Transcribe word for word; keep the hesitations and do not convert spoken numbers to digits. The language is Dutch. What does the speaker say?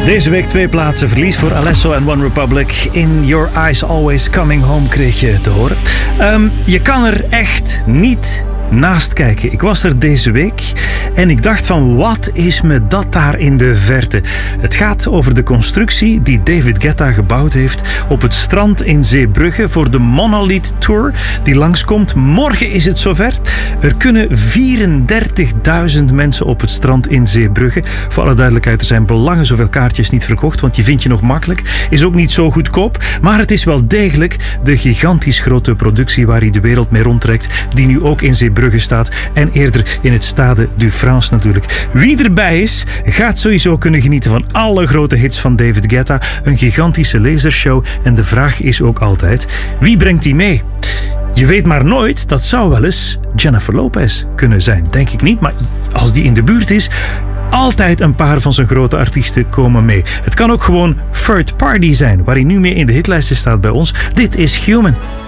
Deze week twee plaatsen verlies voor Alesso en One Republic. In Your Eyes Always Coming Home kreeg je te horen. Um, je kan er echt niet naast kijken. Ik was er deze week en ik dacht van, wat is me dat daar in de verte? Het gaat over de constructie die David Guetta gebouwd heeft op het strand in Zeebrugge voor de Monolith Tour die langskomt. Morgen is het zover. Er kunnen vierendertigduizend mensen op het strand in Zeebrugge. Voor alle duidelijkheid, er zijn belangen zoveel kaartjes niet verkocht, want die vind je nog makkelijk. Is ook niet zo goedkoop, maar het is wel degelijk de gigantisch grote productie waar hij de wereld mee rondtrekt, die nu ook in Zeebrugge staat en eerder in het Stade du France natuurlijk. Wie erbij is, gaat sowieso kunnen genieten van alle grote hits van David Guetta. Een gigantische lasershow en de vraag is ook altijd, wie brengt die mee? Je weet maar nooit, dat zou wel eens Jennifer Lopez kunnen zijn. Denk ik niet, maar als die in de buurt is, altijd een paar van zijn grote artiesten komen mee. Het kan ook gewoon Third Party zijn, waar hij nu mee in de hitlijsten staat bij ons. Dit is Human.